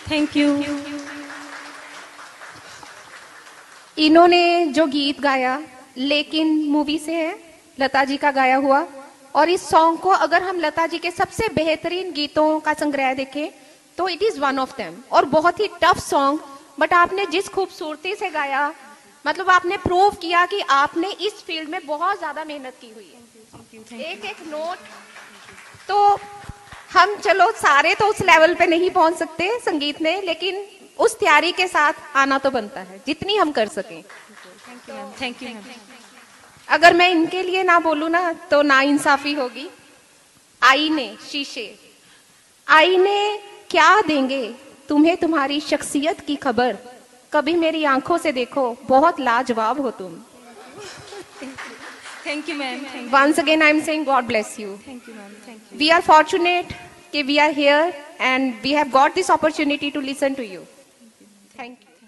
Thank you. इन्होंने जो गीत गाया लेकिन मूवी से है, लता जी का गाया हुआ, और इस सॉन्ग को अगर हम लता जी के सबसे बेहतरीन गीतों का संग्रह देखें तो it is one of them. और बहुत ही टफ सॉन्ग, बट आपने जिस खूबसूरती से गाया, मतलब आपने प्रूव किया कि आपने इस फील्ड में बहुत ज्यादा मेहनत की हुई है। एक एक नोट, तो हम चलो सारे तो उस लेवल पे नहीं पहुंच सकते संगीत में, लेकिन उस तैयारी के साथ आना तो बनता है जितनी हम कर सकें। Thank you ma'am. अगर मैं इनके लिए ना बोलूं ना तो ना इंसाफी होगी। आईने, शीशे, आईने क्या देंगे तुम्हें तुम्हारी शख्सियत की खबर, कभी मेरी आंखों से देखो बहुत लाजवाब हो तुम। Thank you ma'am. Once again I am saying God bless you. Thank you ma'am. Thank you. We are fortunate that we are here and we have got this opportunity to listen to you. Thank you.